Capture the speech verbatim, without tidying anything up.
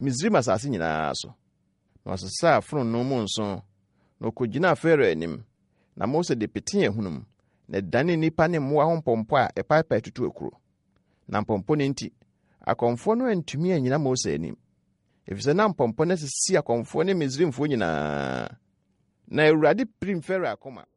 Misraim asase nyinaa so. Na ɔsesa afro no mu nso. Na okogina Farao anim. Na Mose de petie hunum. Na dane nipa ne mmoa ho mpompo a epaipa tutu ekuro. Na mpompo ne nti akomfo no antumi anyina Mose anim. Efisɛ na mpompo ne sisi akomfo ne Misraimfo nyinaa. Na Awurade prim Farao akoma.